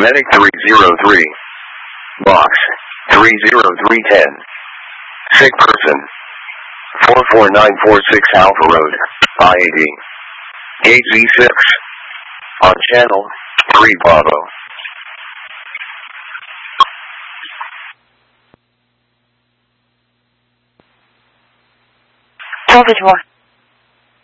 Medic 303. Box 30310. Sick person. 44946 Alpha Road, I-80. Gate Z6. On channel 3 Bravo. Salvage war.